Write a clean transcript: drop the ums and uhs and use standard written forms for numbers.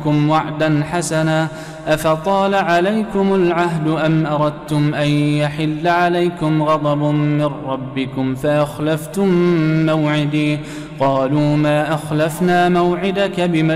وعدا حسنا أفطال عليكم العهد أم أردتم أن يحل عليكم غضب من ربكم فأخلفتم موعدي قالوا ما أخلفنا موعدك